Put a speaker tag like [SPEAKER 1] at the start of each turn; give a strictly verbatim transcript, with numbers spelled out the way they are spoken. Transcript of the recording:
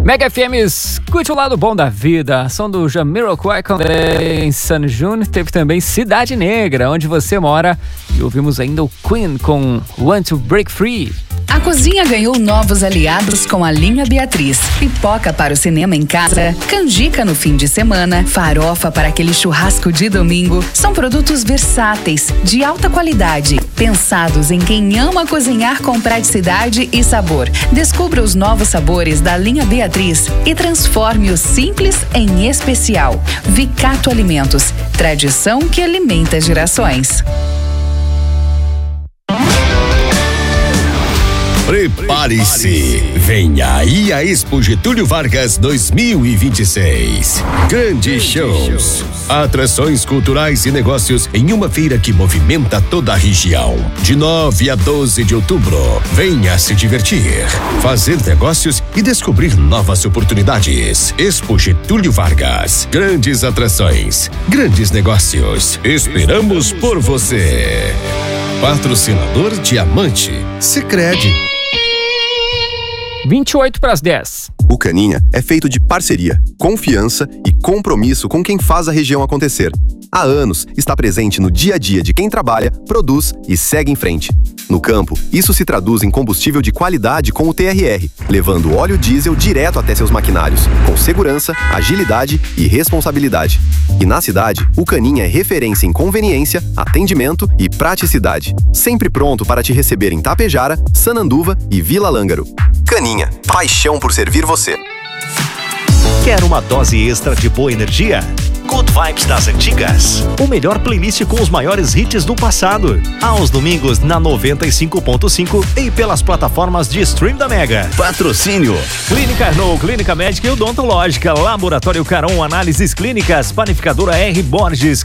[SPEAKER 1] Mega F M, escute o lado bom da vida. Som do Jamiroquai com em San June. Teve também Cidade Negra, Onde Você Mora. E ouvimos ainda o Queen com Want to Break Free.
[SPEAKER 2] A cozinha ganhou novos aliados com a linha Beatriz. Pipoca para o cinema em casa, canjica no fim de semana, farofa para aquele churrasco de domingo. São produtos versáteis, de alta qualidade, pensados em quem ama cozinhar com praticidade e sabor. Descubra os novos sabores da linha Beatriz e transforme o simples em especial. Vicato Alimentos, tradição que alimenta gerações.
[SPEAKER 3] Prepare-se! Vem aí a Expo Getúlio Vargas dois mil e vinte e seis. Grandes shows, atrações culturais e negócios em uma feira que movimenta toda a região. De nove a doze de outubro, venha se divertir, fazer negócios e descobrir novas oportunidades. Expo Getúlio Vargas. Grandes atrações, grandes negócios. Esperamos por você. Patrocinador Diamante. Sicredi.
[SPEAKER 1] vinte e oito para as dez.
[SPEAKER 4] O Caninha é feito de parceria, confiança e compromisso com quem faz a região acontecer. Há anos está presente no dia a dia de quem trabalha, produz e segue em frente. No campo, isso se traduz em combustível de qualidade com o T R R, levando óleo diesel direto até seus maquinários, com segurança, agilidade e responsabilidade. E na cidade, o Caninha é referência em conveniência, atendimento e praticidade. Sempre pronto para te receber em Tapejara, Sananduva e Vila Lângaro. Caninha, paixão por servir você.
[SPEAKER 5] Quer uma dose extra de boa energia? Good Vibes das Antigas. O melhor playlist com os maiores hits do passado. Aos domingos na noventa e cinco ponto cinco e pelas plataformas de stream da Mega.
[SPEAKER 3] Patrocínio.
[SPEAKER 1] Clínica Arnold, Clínica Médica e Odontológica, Laboratório Caron, Análises Clínicas, Panificadora R. Borges.